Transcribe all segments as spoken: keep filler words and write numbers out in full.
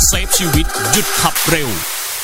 เซฟชีวิตหยุดขับเร็ว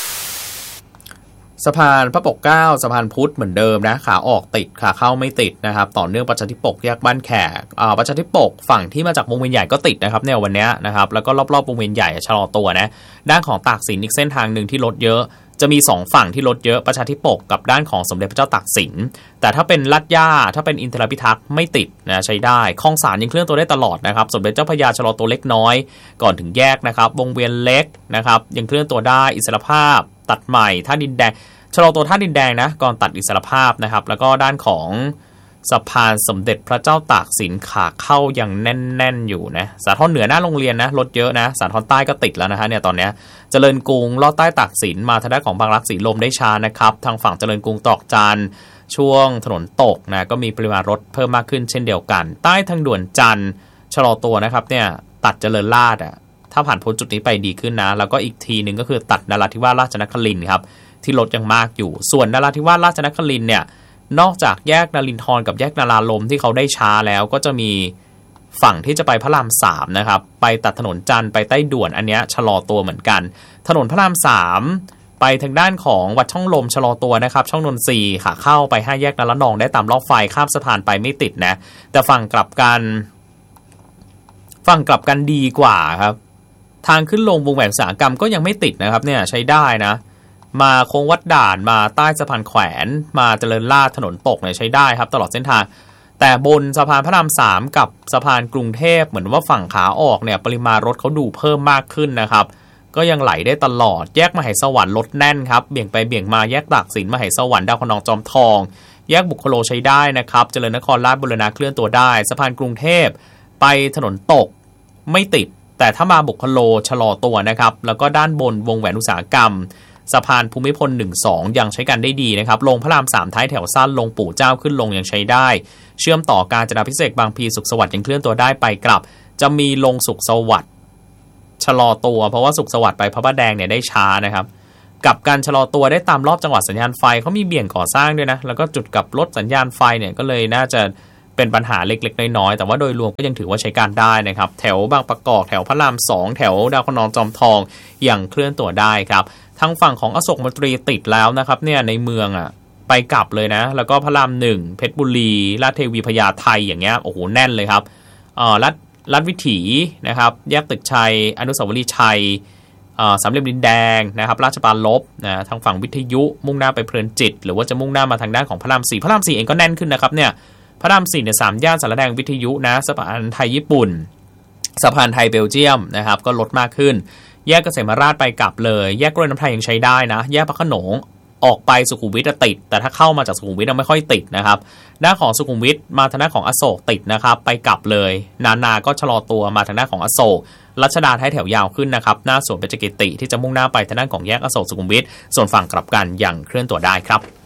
สะพานพระปกเกล้าสะพานพุทธเหมือนเดิมนะขาออกติดขาเข้าไม่ติดนะครับต่อเนื่องประชาธิปกแยกบ้านแขกอ่าประชาธิปกฝั่งที่มาจากวงเวียนใหญ่ก็ติดนะครับเนี่ยวันนี้นะครับแล้วก็รอบๆวงเวียนใหญ่ชะลอตัวนะด้านของตากสินอีกเส้นทางนึงที่รถเยอะจะมีสองฝั่งที่รถเยอะประชาธิปกกับด้านของสมเด็จพระเจ้าตากสินแต่ถ้าเป็นลาดย่าถ้าเป็นอินทรพิทักษ์ไม่ติดนะใช้ได้คลองสานยังเคลื่อนตัวได้ตลอดนะครับสมเด็จเจ้าพระยาชะลอตัวเล็กน้อยก่อนถึงแยกนะครับวงเวียนเล็กนะครับยังเคลื่อนตัวได้อิสรภาพตัดใหม่ท่าดินแดงชะลอตัวท่าดินแดงนะก่อนตัดอิสรภาพนะครับแล้วก็ด้านของสะพานสมเด็จพระเจ้าตากสินขาเข้ายังแน่นๆอยู่นะสาทรเหนือหน้าโรงเรียนนะรถเยอะนะสาทรใต้ก็ติดแล้วนะฮะเนี่ยตอนนี้เจริญกรุงลอดใต้ตากสินมาทางด้านของบางรักสีลมได้ช้านะครับทางฝั่งเจริญกรุงตรอกจันทร์ช่วงถนนตกนะก็มีปริมาณรถเพิ่มมากขึ้นเช่นเดียวกันใต้ทางด่วนจันทร์ชะลอตัวนะครับเนี่ยตัดเจริญราษฎร์อ่ะถ้าผ่านพ้นจุดนี้ไปดีขึ้นนะแล้วก็อีกทีนึงก็คือตัดนราธิวาสราชนครินทร์ครับที่รถยังมากอยู่ส่วนนราธิวาสราชนครินทร์เนี่ยนอกจากแยกนรินทร์กับแยกนาราลมที่เขาได้ช้าแล้วก็จะมีฝั่งที่จะไปพระรามสามนะครับไปตัดถนนจันทร์ไปใต้ด่วนอันเนี้ยชะลอตัวเหมือนกันถนนพระรามสามไปทางด้านของวัดช่องลมชะลอตัวนะครับช่องนนทรีย์ขาเข้าไปห้าแยกนาละนองได้ตามรอบไฟข้ามสะพานไปไม่ติดนะแต่ฝั่งกลับกันฝั่งกลับกันดีกว่าครับทางขึ้นลงวงแหวนอุตสาหกรรมก็ยังไม่ติดนะครับเนี่ยใช้ได้นะมาโค้งวัดด่านมาใต้สะพานแขวนมาเจริญราษฎร์ถนนตกเนี่ยใช้ได้ครับตลอดเส้นทางแต่บนสะพานพระรามสามกับสะพานกรุงเทพเหมือนว่าฝั่งขาออกเนี่ยปริมาณรถเขาดูเพิ่มมากขึ้นนะครับก็ยังไหลได้ตลอดแยกมหาสวรรค์รถแน่นครับเบี่ยงไปเบี่ยงมาแยกตากสินมหาสวรรค์ดาวคะนองจอมทองแยกบุคโลใช้ได้นะครับเจริญนครราชบุรณะเคลื่อนตัวได้สะพานกรุงเทพไปถนนตกไม่ติดแต่ถ้ามาบุคโลชะลอตัวนะครับแล้วก็ด้านบนวงแหวนอุตสาหกรรมสะพานภูมิพล หนึ่ง สอง ยังใช้กันได้ดีนะครับลงพระรามสามท้ายแถวสั้นลงปู่เจ้าขึ้นลงยังใช้ได้เชื่อมต่อการจนาพิเศษบางพลีสุขสวัสดิ์ยังเคลื่อนตัวได้ไปกลับจะมีลงสุขสวัสดิ์ชะลอตัวเพราะว่าสุขสวัสดิ์ไปพระประแดงเนี่ยได้ช้านะครับกับการชะลอตัวได้ตามรอบจังหวัดสัญญาณไฟเขามีเบี่ยงก่อสร้างด้วยนะแล้วก็จุดกับรถสัญญาณไฟเนี่ยก็เลยน่าจะเป็นปัญหาเล็กๆน้อยๆแต่ว่าโดยรวมก็ยังถือว่าใช้การได้นะครับแถวบางประกอบแถวพระรามสองแถวดาวคะนองจอมทองยังเคลื่อนตัวได้ครับทางฝั่งของอโศกมนตรีติดแล้วนะครับเนี่ยในเมืองอ่ะไปกลับเลยนะแล้วก็พระรามหนึ่งเพชรบุรีลาดเทวีพญาไทอย่างเงี้ยโอ้โหแน่นเลยครับอ่าลัดลัดวิถีนะครับแยกตึกชัยอนุสาวรีย์ชัยอ่าสามเหลี่ยมดินแดงนะครับราชปรารภนะทางฝั่งวิทยุมุ่งหน้าไปเพลินจิตหรือว่าจะมุ่งหน้ามาทางด้านของพระรามสี่พระรามสี่เองก็แน่นขึ้นนะครับเนี่ยพระรามสี่เนี่ยสามย่านสารแดงวิทยุนะสะพานไทยญี่ปุ่นสะพานไทยเบลเยียมนะครับก็ลดมากขึ้นแยกเกษมราชไปกลับเลยแยกกล้วยน้ำไทยยังใช้ได้นะแยกพระโขนงออกไปสุขุมวิทติดแต่ถ้าเข้ามาจากสุขุมวิทไม่ค่อยติดนะครับด้านของสุขุมวิทมาทางด้านของอโศกติดนะครับไปกลับเลยนานาก็ชะลอตัวมาทางด้านของอโศกรัชดาท้ายแถวยาวขึ้นนะครับหน้าสวนเบญจกิติที่จะมุ่งหน้าไปทางด้านของแยกอโศกสุขุมวิทส่วนฝั่งกลับกันยังเคลื่อนตัวได้ครับ